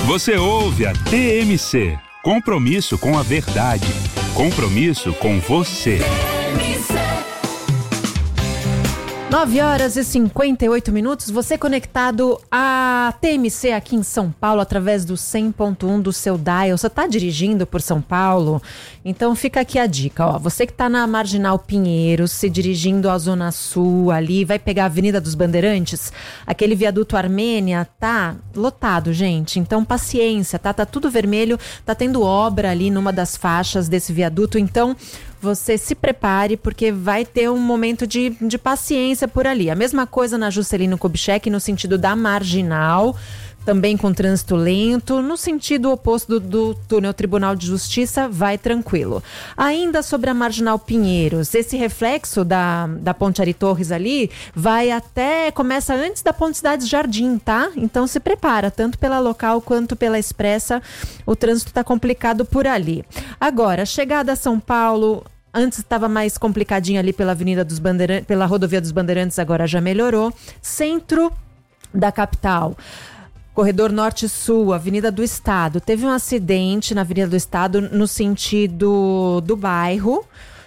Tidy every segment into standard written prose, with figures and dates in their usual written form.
Você ouve a TMC. Compromisso com a verdade. Compromisso com você. 9h58, você conectado à TMC aqui em São Paulo, através do 100.1 do seu dial. Você está dirigindo por São Paulo? Então fica aqui a dica, ó. Você que está na Marginal Pinheiros, se dirigindo à Zona Sul ali, vai pegar a Avenida dos Bandeirantes, aquele viaduto Armênia, tá lotado, gente. Então paciência, tá tudo vermelho, tá tendo obra ali numa das faixas desse viaduto, então você se prepare, porque vai ter um momento de paciência por ali. A mesma coisa na Juscelino Kubitschek, no sentido da Marginal, também com trânsito lento. No sentido oposto do túnel Tribunal de Justiça, vai tranquilo. Ainda sobre a Marginal Pinheiros, esse reflexo da Ponte Ari Torres ali, começa antes da Ponte Cidades Jardim, tá? Então se prepara, tanto pela local quanto pela expressa, o trânsito tá complicado por ali. Agora, chegada a São Paulo, antes estava mais complicadinho ali pela Avenida dos Bandeirantes, pela Rodovia dos Bandeirantes, agora já melhorou. Centro da capital, Corredor Norte-Sul, Avenida do Estado. Teve um acidente na Avenida do Estado no sentido do bairro.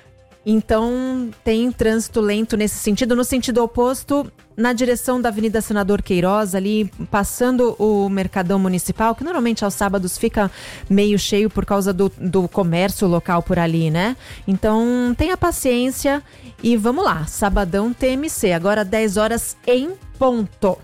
Então tem trânsito lento nesse sentido. No sentido oposto, na direção da Avenida Senador Queiroz, ali passando o Mercadão Municipal, que normalmente aos sábados fica meio cheio por causa do comércio local por ali, né? Então tenha paciência e vamos lá, sabadão TMC, agora 10 horas em ponto.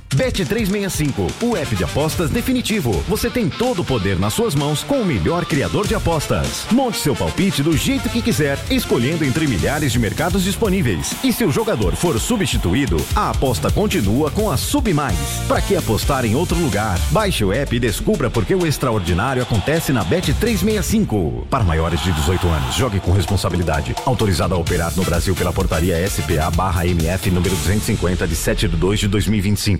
Bet365, o app de apostas definitivo. Você tem todo o poder nas suas mãos com o melhor criador de apostas. Monte seu palpite do jeito que quiser, escolhendo entre milhares de mercados disponíveis. E se o jogador for substituído, a aposta continua com a Sub Mais. Para que apostar em outro lugar? Baixe o app e descubra por que o extraordinário acontece na Bet365. Para maiores de 18 anos, jogue com responsabilidade. Autorizado a operar no Brasil pela portaria SPA/MF número 250 de 7/2/2025.